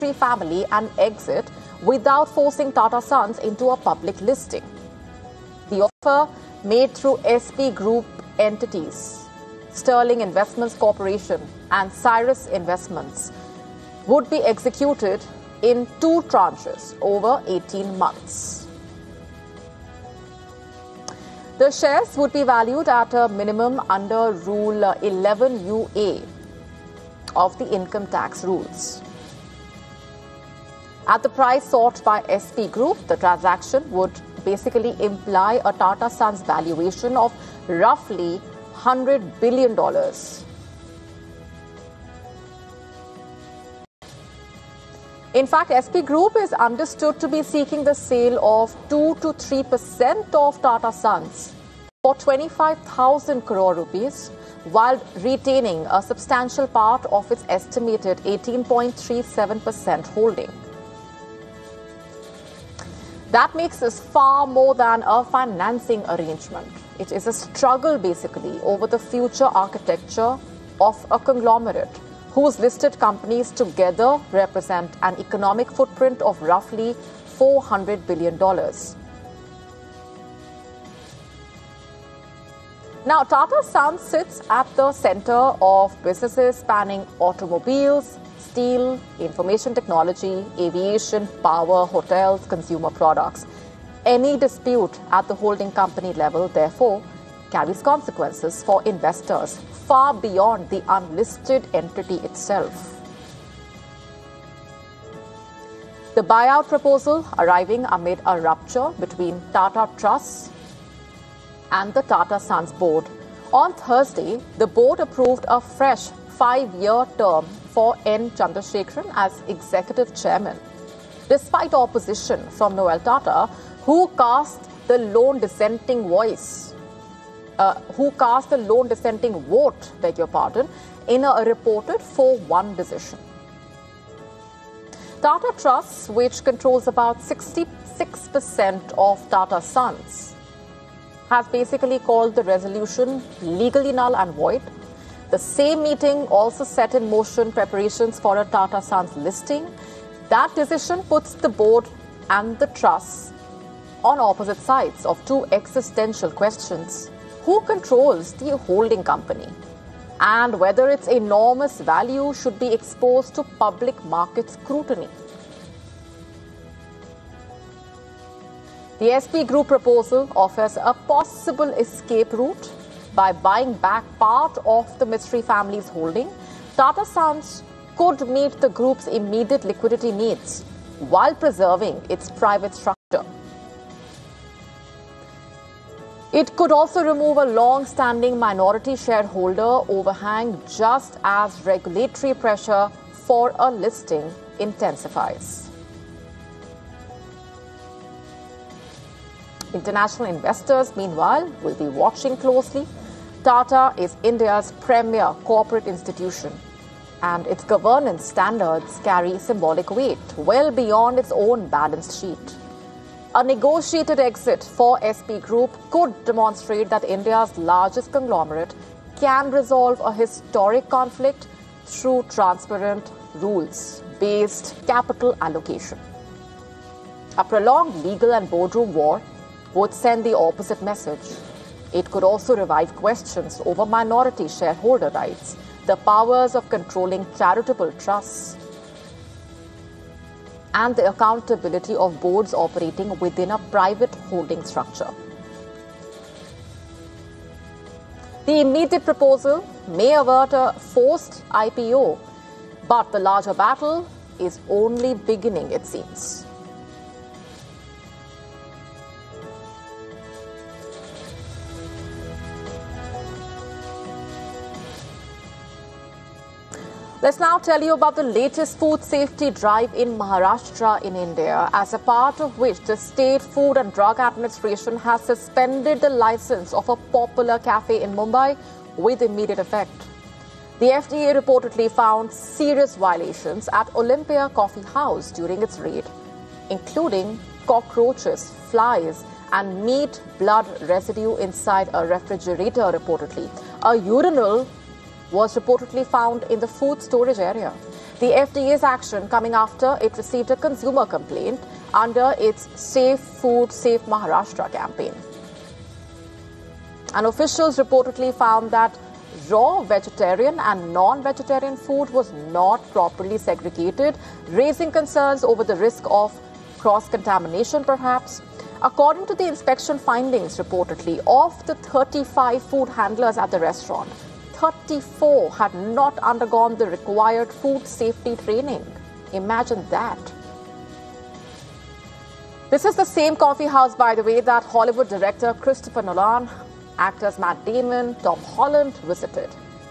family an exit without forcing Tata Sons into a public listing. The offer made through SP Group entities, Sterling Investments Corporation and Cyrus Investments, would be executed in 2 tranches over 18 months. The shares would be valued at a minimum under Rule 11 UA of the income tax rules. At the price sought by SP Group, the transaction would basically imply a Tata Sons valuation of roughly $100 billion. In fact, SP Group is understood to be seeking the sale of 2 to 3% of Tata Sons for 25,000 crore rupees, while retaining a substantial part of its estimated 18.37% holding. That makes this far more than a financing arrangement. It is a struggle, basically, over the future architecture of a conglomerate whose listed companies together represent an economic footprint of roughly $400 billion. Now, Tata Sons sits at the center of businesses spanning automobiles, steel, information technology, aviation, power, hotels, consumer products. Any dispute at the holding company level, therefore, carries consequences for investors far beyond the unlisted entity itself. The buyout proposal arriving amid a rupture between Tata Trusts and the Tata Sons board. On Thursday, the board approved a fresh 5-year term for N. Chandrasekaran as executive chairman, despite opposition from Noel Tata, who cast the lone dissenting vote, in a reported 4-1 decision. Tata Trusts, which controls about 66% of Tata Sons, has basically called the resolution legally null and void. The same meeting also set in motion preparations for a Tata Sons listing. That decision puts the board and the trusts on opposite sides of 2 existential questions. Who controls the holding company? And whether its enormous value should be exposed to public market scrutiny. The SP Group proposal offers a possible escape route. By buying back part of the Mistry family's holding, Tata Sons could meet the group's immediate liquidity needs while preserving its private structure. It could also remove a long-standing minority shareholder overhang just as regulatory pressure for a listing intensifies. International investors, meanwhile, will be watching closely. Tata is India's premier corporate institution, and its governance standards carry symbolic weight well beyond its own balance sheet. A negotiated exit for SP Group could demonstrate that India's largest conglomerate can resolve a historic conflict through transparent, rules-based capital allocation. A prolonged legal and boardroom war would send the opposite message. It could also revive questions over minority shareholder rights, the powers of controlling charitable trusts, and the accountability of boards operating within a private holding structure. The immediate proposal may avert a forced IPO, but the larger battle is only beginning, it seems. Let's now tell you about the latest food safety drive in Maharashtra in India, as a part of which the State Food and Drug Administration has suspended the license of a popular cafe in Mumbai with immediate effect. The FDA reportedly found serious violations at Olympia Coffee House during its raid, including cockroaches, flies, and meat blood residue inside a refrigerator, reportedly. A urinal was reportedly found in the food storage area. The FDA's action coming after it received a consumer complaint under its Safe Food, Safe Maharashtra campaign. And officials reportedly found that raw vegetarian and non-vegetarian food was not properly segregated, raising concerns over the risk of cross-contamination perhaps. According to the inspection findings, reportedly, of the 35 food handlers at the restaurant, 34 had not undergone the required food safety training. Imagine that. This is the same coffee house, by the way, that Hollywood director Christopher Nolan, actors Matt Damon, Tom Holland visited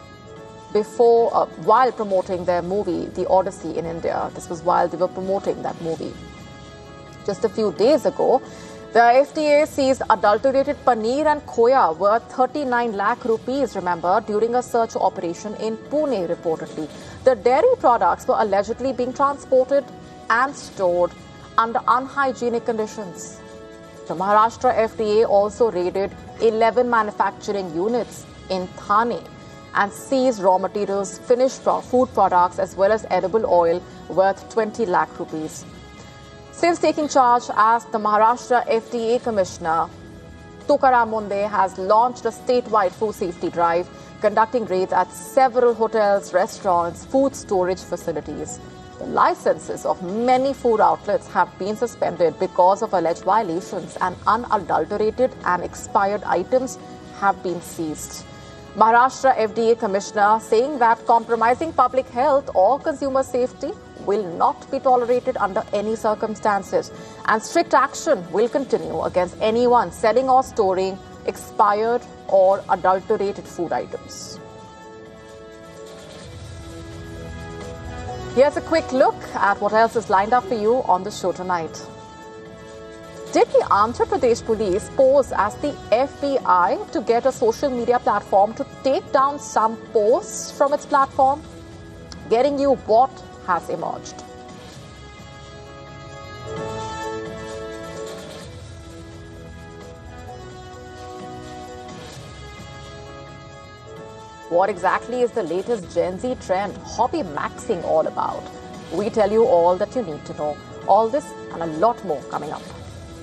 while promoting their movie, The Odyssey, in India. This was while they were promoting that movie. Just a few days ago, the FDA seized adulterated paneer and khoya worth 39 lakh rupees, remember, during a search operation in Pune, reportedly. The dairy products were allegedly being transported and stored under unhygienic conditions. The Maharashtra FDA also raided 11 manufacturing units in Thane and seized raw materials, finished food products as well as edible oil worth 20 lakh rupees. Since taking charge as the Maharashtra FDA Commissioner, Tukaram Munde has launched a statewide food safety drive, conducting raids at several hotels, restaurants, food storage facilities. The licenses of many food outlets have been suspended because of alleged violations, and unadulterated and expired items have been seized. Maharashtra FDA Commissioner saying that compromising public health or consumer safety will not be tolerated under any circumstances, and strict action will continue against anyone selling or storing expired or adulterated food items. Here's a quick look at what else is lined up for you on the show tonight. Did the Andhra Pradesh police pose as the FBI to get a social media platform to take down some posts from its platform? Getting you what has emerged. What exactly is the latest Gen Z trend, hobby maxing, all about? We tell you all that you need to know. All this and a lot more coming up.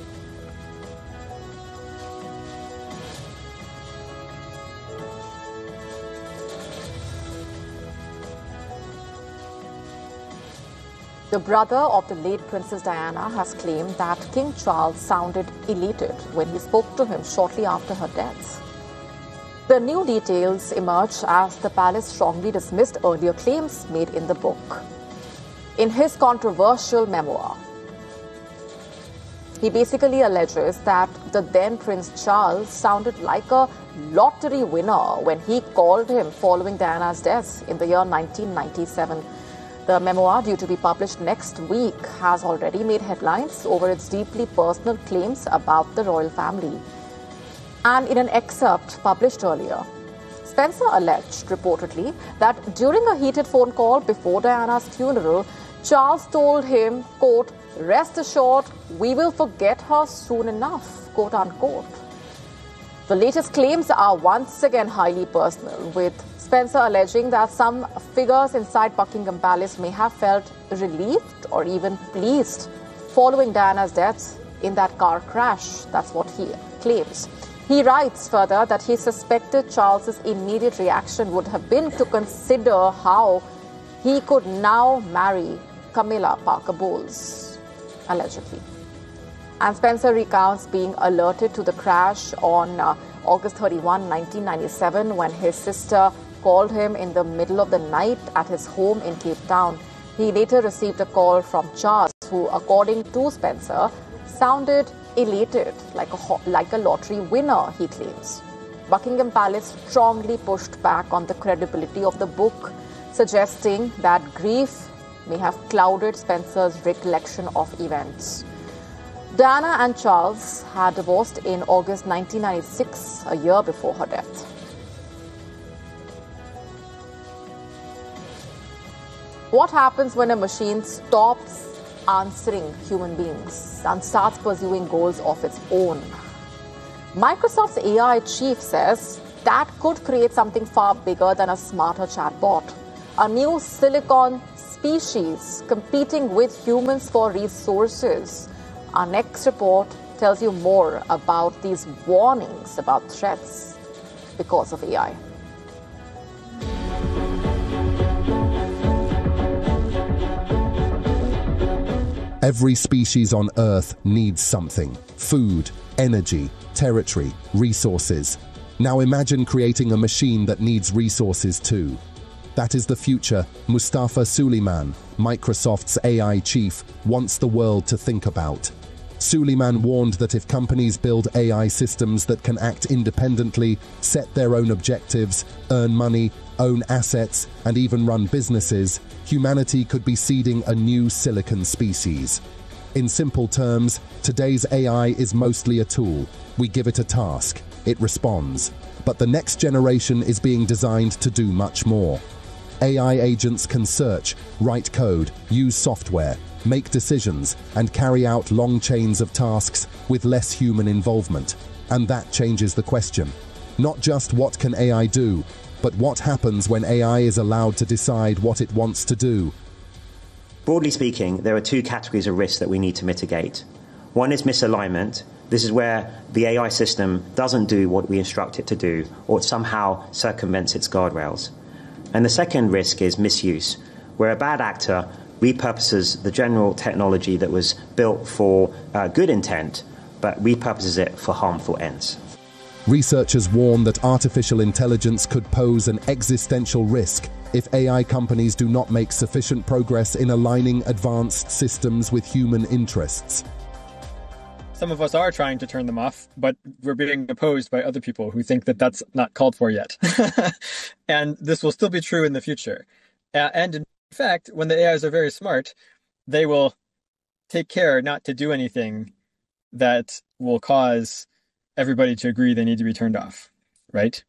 The brother of the late Princess Diana has claimed that King Charles sounded elated when he spoke to him shortly after her death. The new details emerge as the palace strongly dismissed earlier claims made in the book. In his controversial memoir, he basically alleges that the then Prince Charles sounded like a lottery winner when he called him following Diana's death in the year 1997. The memoir, due to be published next week, has already made headlines over its deeply personal claims about the royal family. And in an excerpt published earlier, Spencer alleged, reportedly, that during a heated phone call before Diana's funeral, Charles told him, quote, "Rest assured, we will forget her soon enough," quote unquote. The latest claims are once again highly personal, with Spencer alleging that some figures inside Buckingham Palace may have felt relieved or even pleased following Diana's death in that car crash. That's what he claims. He writes further that he suspected Charles's immediate reaction would have been to consider how he could now marry Camilla Parker Bowles, allegedly. And Spencer recounts being alerted to the crash on August 31, 1997, when his sister called him in the middle of the night at his home in Cape Town. He later received a call from Charles, who, according to Spencer, sounded elated, like a lottery winner, he claims. Buckingham Palace strongly pushed back on the credibility of the book, suggesting that grief may have clouded Spencer's recollection of events. Diana and Charles had divorced in August 1996, a year before her death. What happens when a machine stops answering human beings and starts pursuing goals of its own? Microsoft's AI chief says that could create something far bigger than a smarter chatbot. a new silicon species competing with humans for resources. Our next report tells you more about these warnings about threats because of AI. Every species on Earth needs something: food, energy, territory, resources. Now imagine creating a machine that needs resources too. That is the future Mustafa Suleyman, Microsoft's AI chief, wants the world to think about. Suleyman warned that if companies build AI systems that can act independently, set their own objectives, earn money, own assets, and even run businesses, humanity could be seeding a new silicon species. In simple terms, today's AI is mostly a tool. We give it a task, it responds. But the next generation is being designed to do much more. AI agents can search, write code, use software, make decisions, and carry out long chains of tasks with less human involvement. And that changes the question. Not just what can AI do, but what happens when AI is allowed to decide what it wants to do. Broadly speaking, there are two categories of risks that we need to mitigate. One is misalignment. This is where the AI system doesn't do what we instruct it to do, or it somehow circumvents its guardrails. And the second risk is misuse, where a bad actor repurposes the general technology that was built for good intent, but repurposes it for harmful ends. Researchers warn that artificial intelligence could pose an existential risk if AI companies do not make sufficient progress in aligning advanced systems with human interests. Some of us are trying to turn them off, but we're being opposed by other people who think that that's not called for yet. And this will still be true in the future. And in fact, when the AIs are very smart, they will take care not to do anything that will cause everybody to agree they need to be turned off, right?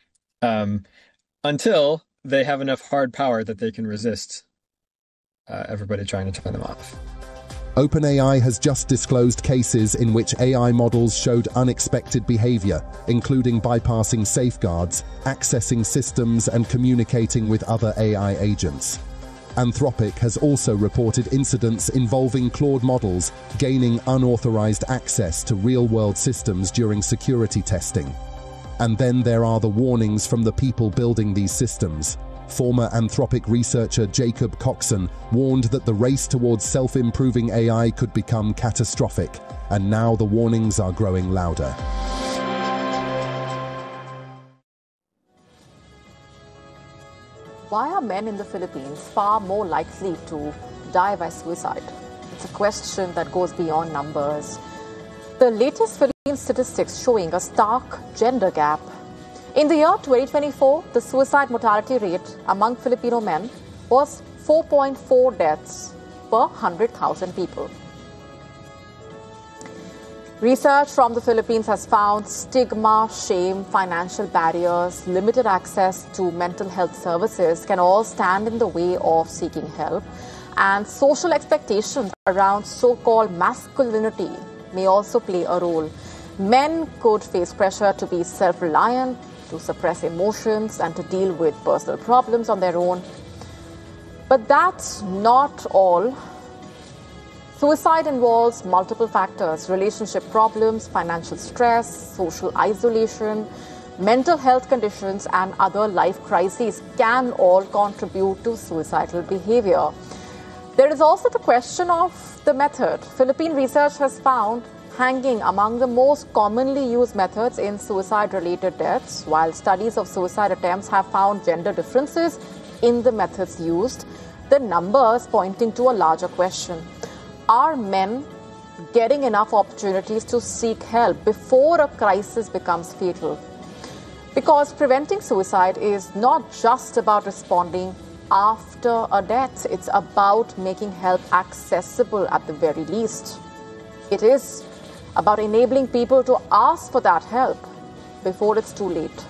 Until they have enough hard power that they can resist everybody trying to turn them off. OpenAI has just disclosed cases in which AI models showed unexpected behavior, including bypassing safeguards, accessing systems, and communicating with other AI agents. Anthropic has also reported incidents involving Claude models gaining unauthorized access to real-world systems during security testing. And then there are the warnings from the people building these systems. Former Anthropic researcher Jacob Coxon warned that the race towards self-improving AI could become catastrophic, and now the warnings are growing louder. Why are men in the Philippines far more likely to die by suicide? It's a question that goes beyond numbers. The latest Philippine statistics showing a stark gender gap. In the year 2024, the suicide mortality rate among Filipino men was 4.4 deaths per 100,000 people. Research from the Philippines has found stigma, shame, financial barriers, limited access to mental health services can all stand in the way of seeking help. And social expectations around so-called masculinity may also play a role. Men could face pressure to be self-reliant, to suppress emotions, and to deal with personal problems on their own. But that's not all. Suicide involves multiple factors: relationship problems, financial stress, social isolation, mental health conditions, and other life crises can all contribute to suicidal behavior. There is also the question of the method. Philippine research has found hanging among the most commonly used methods in suicide-related deaths, while studies of suicide attempts have found gender differences in the methods used, the numbers pointing to a larger question. Are men getting enough opportunities to seek help before a crisis becomes fatal? Because preventing suicide is not just about responding after a death, it's about making help accessible at the very least. It is about enabling people to ask for that help before it's too late.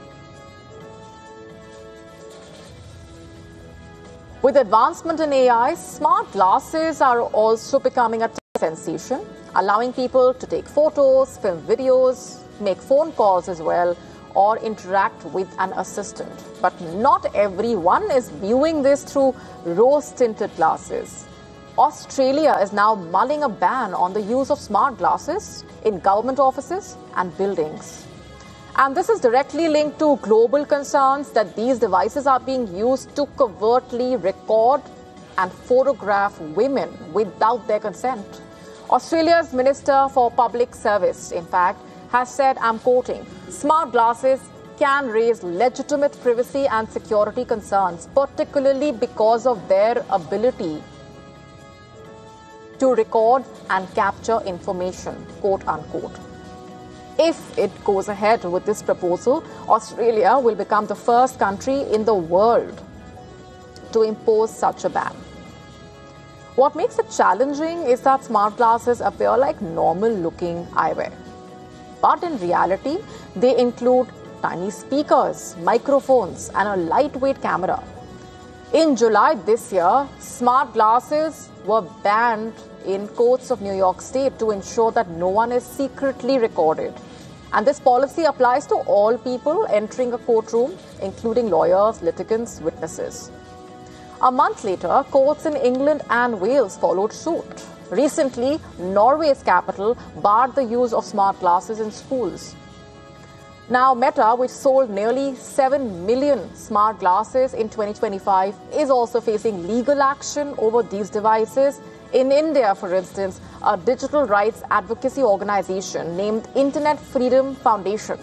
With advancement in AI, smart glasses are also becoming a sensation, allowing people to take photos, film videos, make phone calls as well, or interact with an assistant. But not everyone is viewing this through rose-tinted glasses. Australia is now mulling a ban on the use of smart glasses in government offices and buildings. And this is directly linked to global concerns that these devices are being used to covertly record and photograph women without their consent. Australia's Minister for Public Service, in fact, has said, I'm quoting, smart glasses can raise legitimate privacy and security concerns, particularly because of their ability to record and capture information, quote unquote. If it goes ahead with this proposal, Australia will become the first country in the world to impose such a ban. What makes it challenging is that smart glasses appear like normal-looking eyewear. But in reality, they include tiny speakers, microphones, and a lightweight camera. In July this year, smart glasses were banned in courts of New York State to ensure that no one is secretly recorded. And this policy applies to all people entering a courtroom, including lawyers, litigants, witnesses. A month later, courts in England and Wales followed suit. Recently, Norway's capital barred the use of smart glasses in schools. Now, Meta, which sold nearly 7 million smart glasses in 2025, is also facing legal action over these devices. In India, for instance, a digital rights advocacy organization named Internet Freedom Foundation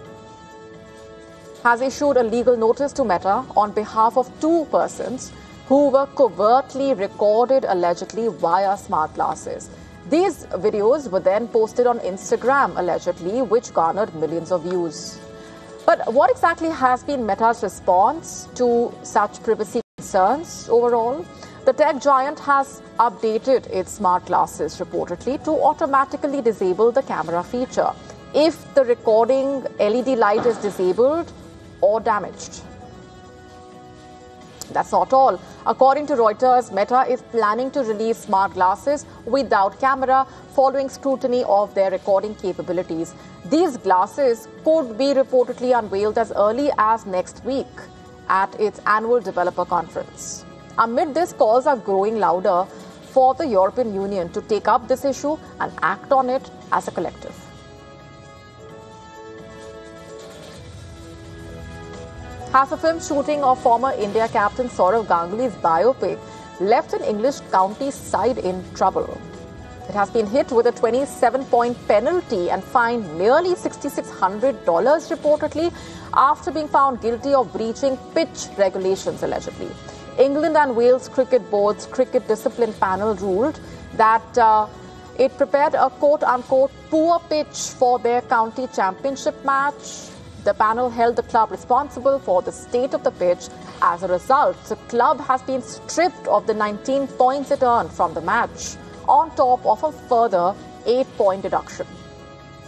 has issued a legal notice to Meta on behalf of 2 persons who were covertly recorded allegedly via smart glasses. These videos were then posted on Instagram allegedly, which garnered millions of views. But what exactly has been Meta's response to such privacy concerns overall? The tech giant has updated its smart glasses reportedly to automatically disable the camera feature if the recording LED light is disabled or damaged. That's not all. According to Reuters, Meta is planning to release smart glasses without camera following scrutiny of their recording capabilities. These glasses could be reportedly unveiled as early as next week at its annual developer conference. Amid this, calls are growing louder for the European Union to take up this issue and act on it as a collective. Has a film shooting of former India captain Sourav Ganguly's biopic left an English county side in trouble? It has been hit with a 27-point penalty and fined nearly $6,600 reportedly after being found guilty of breaching pitch regulations allegedly. England and Wales Cricket Board's cricket discipline panel ruled that it prepared a quote-unquote poor pitch for their county championship match. The panel held the club responsible for the state of the pitch. As a result, the club has been stripped of the 19 points it earned from the match, on top of a further 8-point deduction.